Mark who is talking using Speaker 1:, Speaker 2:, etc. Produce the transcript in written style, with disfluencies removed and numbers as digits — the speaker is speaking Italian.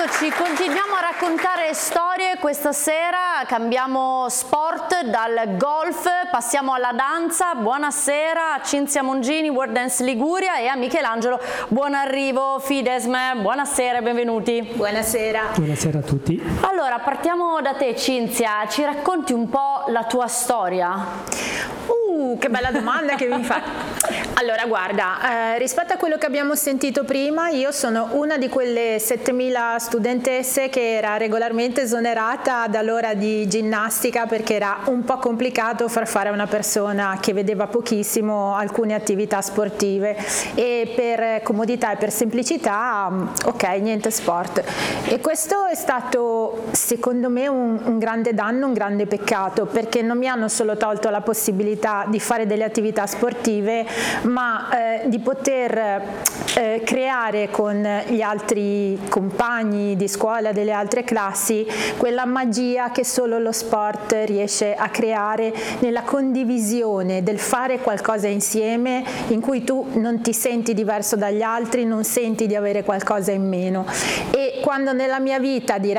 Speaker 1: Eccoci, continuiamo a raccontare storie. Questa sera cambiamo sport, dal golf passiamo alla danza. Buonasera a Cinzia Mongini, World Dance Liguria, e a Michelangelo buon arrivo Fidesme. Buonasera e benvenuti.
Speaker 2: Buonasera.
Speaker 3: Buonasera a tutti.
Speaker 1: Allora, partiamo da te Cinzia, ci racconti un po' la tua storia?
Speaker 2: Che bella domanda che mi fai. Allora, guarda, rispetto a quello che abbiamo sentito prima, io sono una di quelle 7.000 studentesse che era regolarmente esonerata dall'ora di ginnastica perché era un po' complicato far fare a una persona che vedeva pochissimo alcune attività sportive, e per comodità e per semplicità, ok, niente sport. E questo è stato, secondo me, un grande danno, un grande peccato, perché non mi hanno solo tolto la possibilità di fare delle attività sportive, ma di poter creare con gli altri compagni di scuola delle altre classi quella magia che solo lo sport riesce a creare, nella condivisione del fare qualcosa insieme in cui tu non ti senti diverso dagli altri, non senti di avere qualcosa in meno. E quando nella mia vita, direi